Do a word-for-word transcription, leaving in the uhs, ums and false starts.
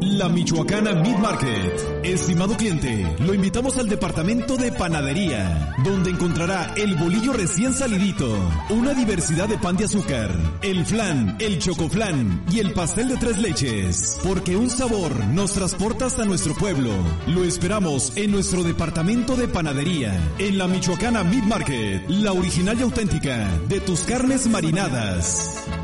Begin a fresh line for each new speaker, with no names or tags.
La Michoacana Meat Market. Estimado cliente, lo invitamos al departamento de panadería, donde encontrará el bolillo recién salidito, una diversidad de pan de azúcar, el flan, el chocoflan y el pastel de tres leches, porque un sabor nos transporta hasta nuestro pueblo. Lo esperamos en nuestro departamento de panadería, en la Michoacana Meat Market, la original y auténtica de tus carnes marinadas.